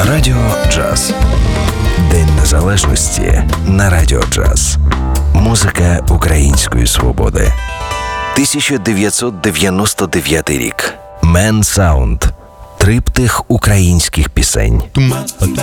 Радіо Джаз. День Незалежності на Радіо Джаз. Музика української свободи. 1999 рік. Мен Саунд. Триптих українських пісень.